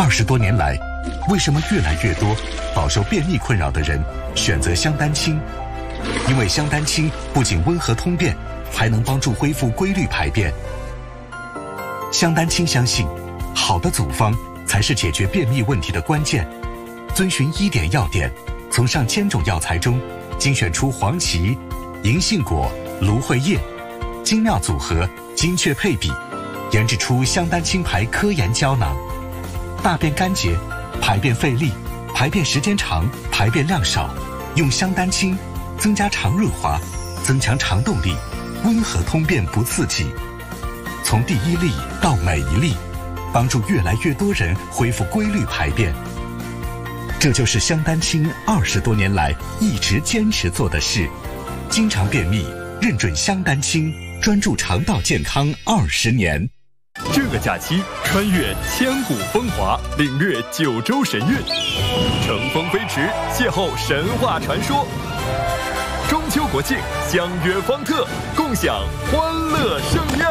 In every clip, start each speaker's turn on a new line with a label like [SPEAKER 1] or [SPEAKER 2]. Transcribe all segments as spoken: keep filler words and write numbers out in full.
[SPEAKER 1] 二十多年来，为什么越来越多饱受便秘困扰的人选择香丹青？因为香丹青不仅温和通便，还能帮助恢复规律排便。香丹青相信，好的组方才是解决便秘问题的关键。遵循医典要点，从上千种药材中精选出黄芪、银杏果、芦荟叶，精妙组合，精确配比，研制出香丹青牌科研胶囊。大便干结，排便费力，排便时间长，排便量少，用香丹青增加肠润滑，增强肠动力，温和通便不刺激。从第一粒到每一粒，帮助越来越多人恢复规律排便。这就是香丹青二十多年来一直坚持做的事。经常便秘，认准香丹青，专注肠道健康二十年。
[SPEAKER 2] 这个假期，穿越千古风华，领略九州神韵，乘风飞驰，邂逅神话传说。中秋国庆，相约方特，共享欢乐盛宴。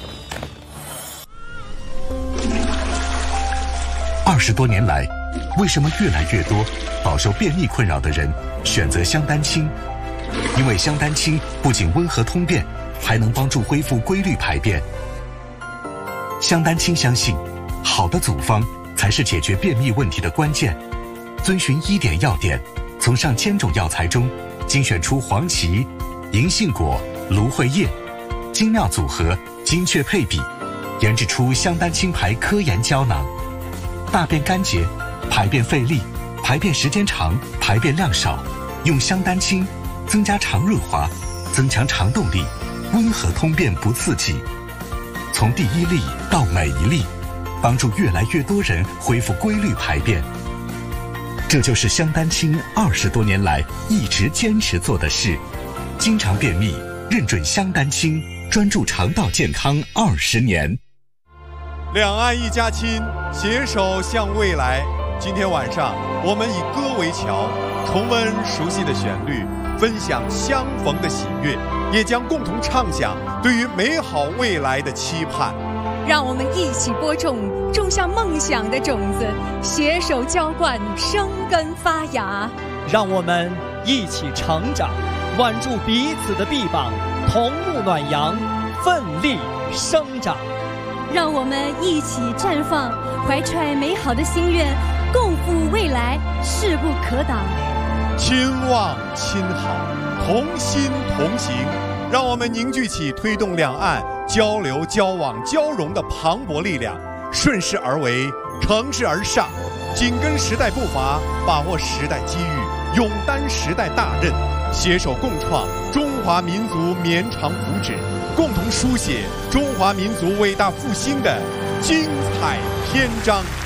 [SPEAKER 1] 二十多年来，为什么越来越多饱受便秘困扰的人选择香丹青？因为香丹青不仅温和通便，还能帮助恢复规律排便。香丹青相信，好的组方才是解决便秘问题的关键。遵循医典要点，从上千种药材中精选出黄芪、银杏果、芦荟叶，精妙组合，精确配比，研制出香丹青牌科研胶囊。大便干结，排便费力，排便时间长，排便量少，用香丹青增加肠润滑，增强肠动力，温和通便不刺激。从第一粒到每一粒，帮助越来越多人恢复规律排便。这就是香丹青二十多年来一直坚持做的事。经常便秘，认准香丹青，专注肠道健康二十年。
[SPEAKER 3] 两岸一家亲，携手向未来。今天晚上，我们以歌为桥，重温熟悉的旋律，分享相逢的喜悦，也将共同畅想对于美好未来的期盼。
[SPEAKER 4] 让我们一起播种，种下梦想的种子，携手浇灌，生根发芽。
[SPEAKER 5] 让我们一起成长，挽住彼此的臂膀，同沐暖阳，奋力生长。
[SPEAKER 4] 让我们一起绽放，怀揣美好的心愿，共赴未来，势不可挡。
[SPEAKER 3] 亲望亲好，同心同行，让我们凝聚起推动两岸交流、交往、交融的磅礴力量，顺势而为，乘势而上，紧跟时代步伐，把握时代机遇，勇担时代大任，携手共创中华民族绵长福祉，共同书写中华民族伟大复兴的精彩篇章。